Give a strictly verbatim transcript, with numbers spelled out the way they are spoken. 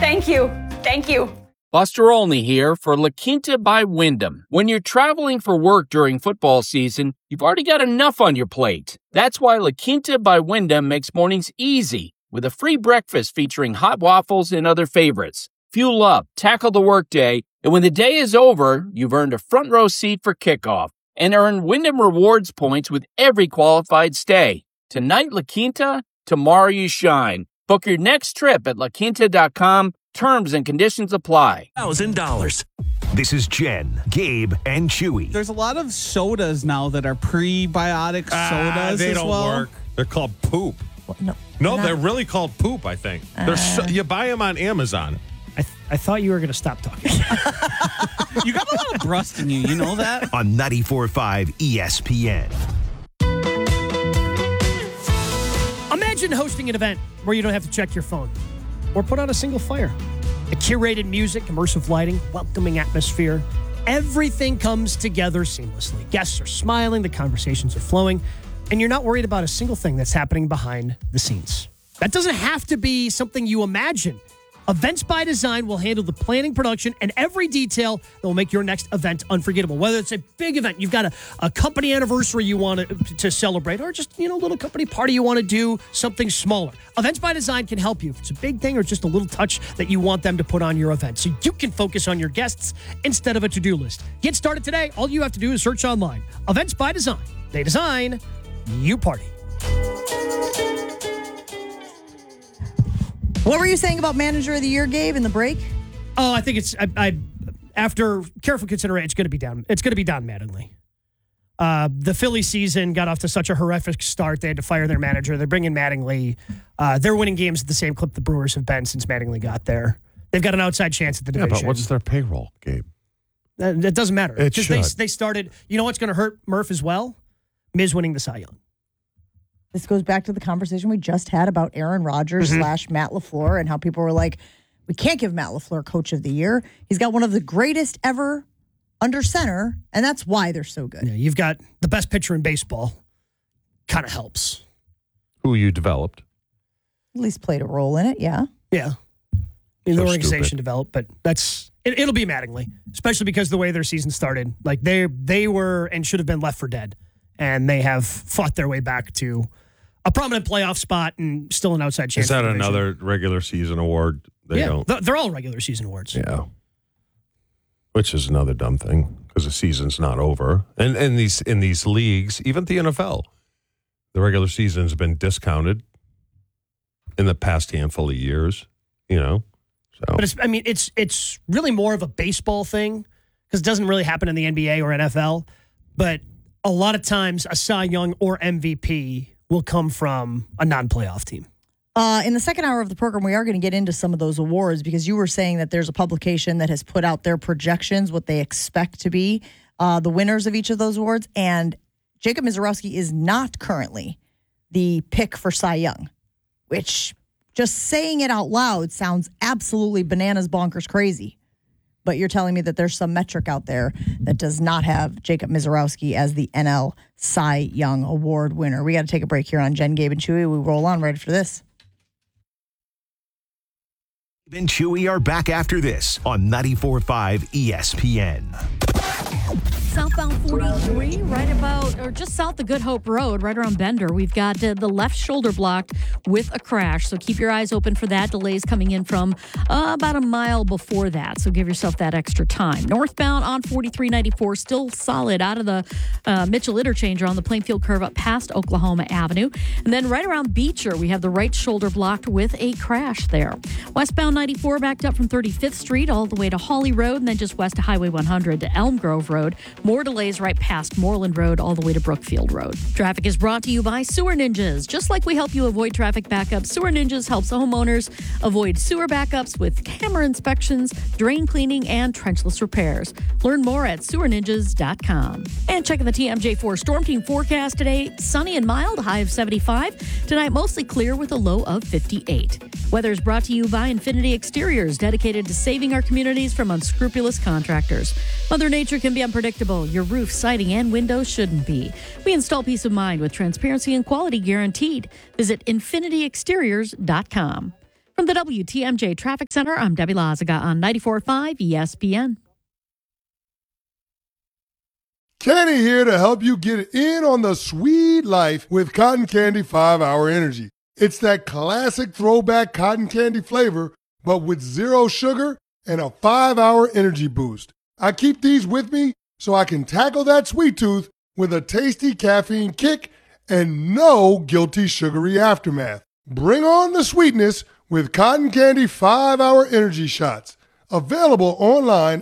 Thank you. Thank you. Buster Olney here for La Quinta by Wyndham. When you're traveling for work during football season, you've already got enough on your plate. That's why La Quinta by Wyndham makes mornings easy with a free breakfast featuring hot waffles and other favorites. Fuel up, tackle the workday, and when the day is over, you've earned a front row seat for kickoff and earn Wyndham Rewards points with every qualified stay. Tonight, La Quinta, tomorrow you shine. Book your next trip at la quinta dot com. Terms and conditions apply. one thousand dollars. This is Jen, Gabe, and Chewy. There's a lot of sodas now that are prebiotic Ah, sodas they as don't well. work. They're called poop. What? No, No, not- they're really called poop, I think. They're so, you buy them on Amazon. I, th- I thought you were going to stop talking. You got a lot of brust in you. You know that? On ninety-four point five E S P N. Imagine hosting an event where you don't have to check your phone or put out a single fire. The curated music, immersive lighting, welcoming atmosphere, everything comes together seamlessly. Guests are smiling, the conversations are flowing, and you're not worried about a single thing that's happening behind the scenes. That doesn't have to be something you imagine. Events by Design will handle the planning, production, and every detail that will make your next event unforgettable. Whether it's a big event, you've got a, a company anniversary you want to, to celebrate, or just, you know, a little company party you want to do, something smaller. Events by Design can help you if it's a big thing or just a little touch that you want them to put on your event so you can focus on your guests instead of a to-do list. Get started today. All you have to do is search online. Events by Design. They design, you party. What were you saying about Manager of the Year, Gabe, in the break? Oh, I think it's I, I after careful consideration, it's going to be Don. It's going to be Don Mattingly. Uh, the Philly season got off to such a horrific start. They had to fire their manager. They're bringing Mattingly. Uh, they're winning games at the same clip the Brewers have been since Mattingly got there. They've got an outside chance at the Yeah, division. but what's their payroll, Gabe? That, that doesn't matter. It Because they should. they started. You know what's going to hurt Murph as well? Miz winning the Cy Young. This goes back to the conversation we just had about Aaron Rodgers Mm-hmm. slash Matt LaFleur and how people were like, we can't give Matt LaFleur Coach of the Year. He's got one of the greatest ever under center, and that's why they're so good. Yeah, you've got the best pitcher in baseball. Kind of helps. Who you developed? At least played a role in it, yeah. Yeah. I mean, So the organization stupid. developed, but that's it, it'll be Mattingly, especially because the way their season started. Like they they were and should have been left for dead, and they have fought their way back to a prominent playoff spot and still an outside chance. Is that for the division. another regular season award? They yeah, don't. th- they're all regular season awards. Yeah. Which is another dumb thing because the season's not over. And in these in these leagues, even the N F L, the regular season's been discounted in the past handful of years, you know. So But it's I mean it's it's really more of a baseball thing because it doesn't really happen in the N B A or N F L. But a lot of times a Cy Young or M V P will come from a non-playoff team. Uh, in the second hour of the program, we are going to get into some of those awards because you were saying that there's a publication that has put out their projections, what they expect to be uh, the winners of each of those awards. And Jacob Mizorowski is not currently the pick for Cy Young, which just saying it out loud sounds absolutely bananas, bonkers, crazy. But you're telling me that there's some metric out there that does not have Jacob Mizorowski as the N L Cy Young Award winner. We got to take a break here on Jen, Gabe, and Chewy. We roll on right after this. Ben Chewy are back after this on ninety-four point five E S P N. Southbound forty-three, right about, or just south of Good Hope Road, right around Bender. We've got uh, the left shoulder blocked with a crash, so keep your eyes open for that. Delays coming in from uh, about a mile before that, so give yourself that extra time. Northbound on forty-three ninety-four, still solid out of the uh, Mitchell Interchange on the Plainfield curve up past Oklahoma Avenue. And then right around Beecher, we have the right shoulder blocked with a crash there. Westbound ninety-four backed up from thirty-fifth Street all the way to Hawley Road, and then just west of Highway one hundred to Elm Grove Road. More delays right past Moreland Road all the way to Brookfield Road. Traffic is brought to you by Sewer Ninjas. Just like we help you avoid traffic backups, Sewer Ninjas helps homeowners avoid sewer backups with camera inspections, drain cleaning, and trenchless repairs. Learn more at sewer ninjas dot com. And checking the T M J four Storm Team forecast today, sunny and mild, high of seventy-five. Tonight, mostly clear with a low of fifty-eight. Weather is brought to you by Infinity Exteriors, dedicated to saving our communities from unscrupulous contractors. Mother Nature can be unpredictable. Your roof, siding, and windows shouldn't be. We install peace of mind with transparency and quality guaranteed. Visit infinity exteriors dot com. From the W T M J Traffic Center, I'm Debbie Lazaga on ninety-four point five E S P N. Kenny here to help you get in on the sweet life with Cotton Candy five hour Energy. It's that classic throwback cotton candy flavor, but with zero sugar and a five hour energy boost. I keep these with me so I can tackle that sweet tooth with a tasty caffeine kick and no guilty sugary aftermath. Bring on the sweetness with Cotton Candy five hour Energy Shots. Available online